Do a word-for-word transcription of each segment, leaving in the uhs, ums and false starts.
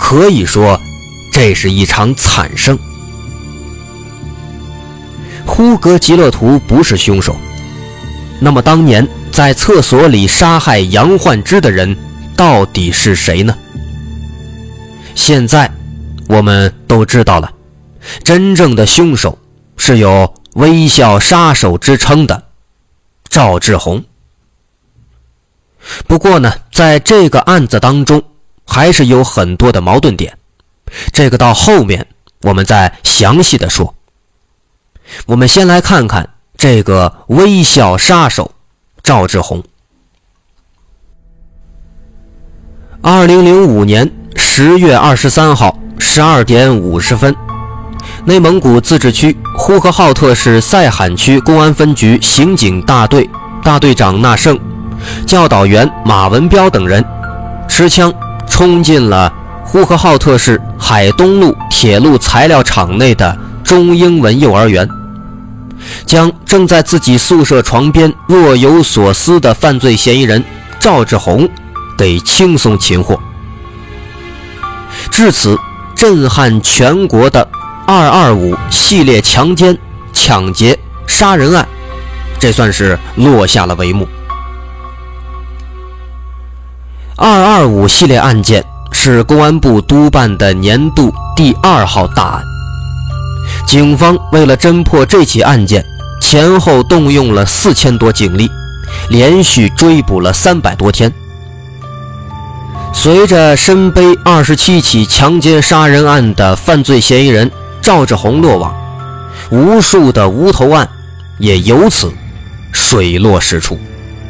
可以说这是一场惨胜。呼格吉勒图不是凶手，那么当年在厕所里杀害杨焕之的人到底是谁呢？现在我们都知道了，真正的凶手是有微笑杀手之称的赵志红。不过呢，在这个案子当中还是有很多的矛盾点，这个到后面我们再详细的说。我们先来看看这个微笑杀手赵志红。二零零五年十月二十三号十二点五十分，内蒙古自治区呼和浩特市塞罕区公安分局刑警大队大队长纳胜、教导员马文彪等人持枪冲进了呼和浩特市海东路铁路材料厂内的中英文幼儿园，将正在自己宿舍床边若有所思的犯罪嫌疑人赵志红给轻松擒获。至此，震撼全国的二二五系列强奸、抢劫、杀人案，这算是落下了帷幕。二二五系列案件是公安部督办的年度第二号大案。警方为了侦破这起案件，前后动用了四千多警力，连续追捕了三百多天。随着身背二十七起强奸杀人案的犯罪嫌疑人赵志红落网，无数的无头案也由此水落石出。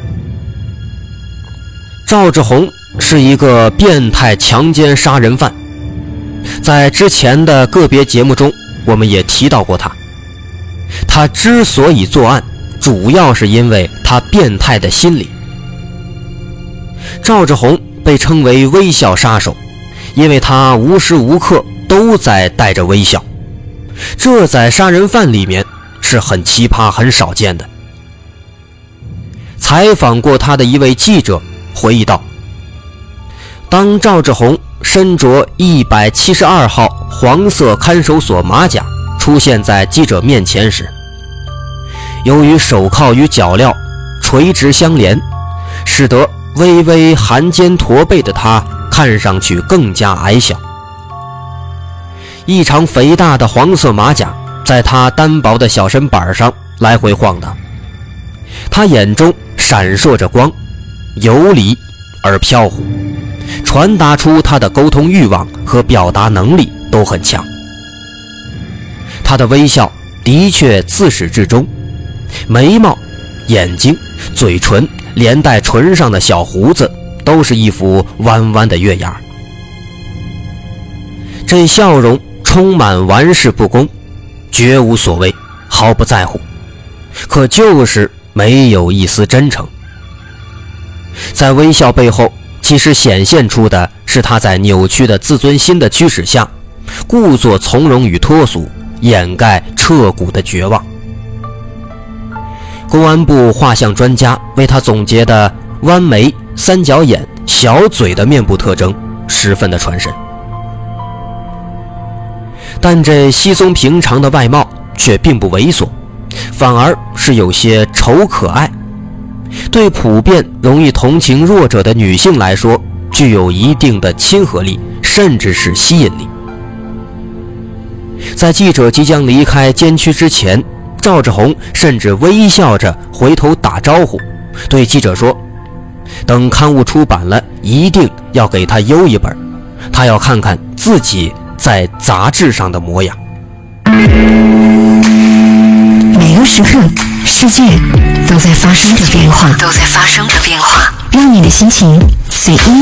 赵志红是一个变态强奸杀人犯，在之前的个别节目中我们也提到过他。他之所以作案，主要是因为他变态的心理。赵志红被称为微笑杀手，因为他无时无刻都在带着微笑，这在杀人犯里面是很奇葩很少见的。采访过他的一位记者回忆道，当赵志红身着一百七十二号黄色看守所马甲出现在记者面前时，由于手铐与脚镣垂直相连，使得微微含肩驼背的他看上去更加矮小。一长肥大的黄色马甲在他单薄的小身板上来回晃荡，他眼中闪烁着光，游离而飘忽，传达出他的沟通欲望和表达能力都很强。他的微笑的确自始至终，眉毛、眼睛、嘴唇连带唇上的小胡子都是一副弯弯的月牙，这笑容充满玩世不恭，绝无所谓，毫不在乎，可就是没有一丝真诚。在微笑背后，其实显现出的是他在扭曲的自尊心的驱使下，故作从容与脱俗，掩盖彻骨的绝望。公安部画像专家为他总结的弯眉、三角眼、小嘴的面部特征十分的传神，但这稀松平常的外貌却并不猥琐，反而是有些丑可爱，对普遍容易同情弱者的女性来说具有一定的亲和力，甚至是吸引力。在记者即将离开监区之前，赵志红甚至微笑着回头打招呼，对记者说，等刊物出版了一定要给他邮一本，他要看看自己在杂志上的模样。 每个时刻，世界都在发生着变化，都在发生着变化，让你的心情随意